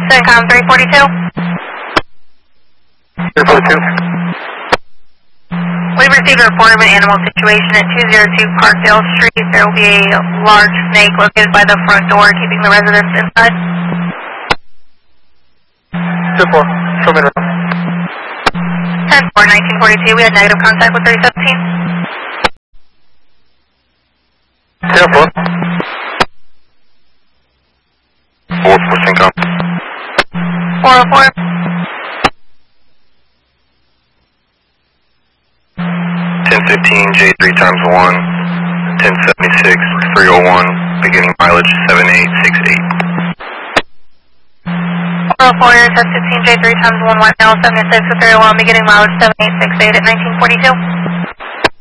CENTCOM 342. 342. We've received a report of an animal situation at 202 Parkdale Street. There will be a large snake located by the front door, keeping the residents inside. 2-4, show me the 10-4, 1942, we had negative contact with 317. 10-4. 4-4, CENTCOM. 404. 1015, J3 times 1, 1076, 301, beginning mileage 7868. 404, you're 1015, J3 times 1, 1 L 76 with 301, beginning mileage 7868 at 1942.